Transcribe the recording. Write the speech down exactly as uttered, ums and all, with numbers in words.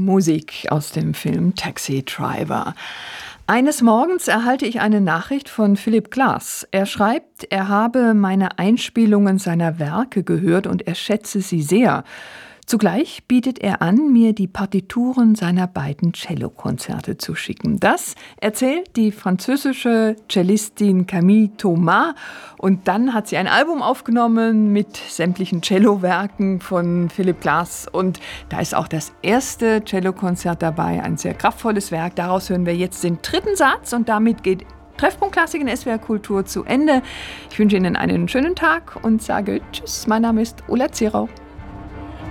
Musik aus dem Film Taxi Driver. Eines Morgens erhalte ich eine Nachricht von Philipp Glass. Er schreibt, er habe meine Einspielungen seiner Werke gehört und er schätze sie sehr. Zugleich bietet er an, mir die Partituren seiner beiden Cellokonzerte zu schicken. Das erzählt die französische Cellistin Camille Thomas. Und dann hat sie ein Album aufgenommen mit sämtlichen Cellowerken von Philipp Glass. Und da ist auch das erste Cellokonzert dabei, ein sehr kraftvolles Werk. Daraus hören wir jetzt den dritten Satz und damit geht Treffpunkt Klassik in S W R Kultur zu Ende. Ich wünsche Ihnen einen schönen Tag und sage Tschüss. Mein Name ist Ulla Zierau.